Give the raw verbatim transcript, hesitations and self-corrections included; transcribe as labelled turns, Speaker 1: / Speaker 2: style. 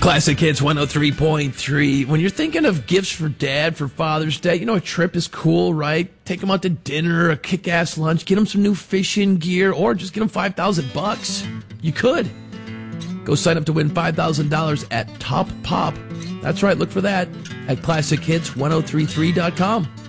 Speaker 1: Classic Hits one oh three point three. When you're thinking of gifts for dad for Father's Day, you know, a trip is cool, right? Take him out to dinner, a kick-ass lunch, get him some new fishing gear, or just get him five thousand bucks. You could. Go sign up to win five thousand dollars at Top Pop. That's right, look for that at classic hits ten thirty-three dot com.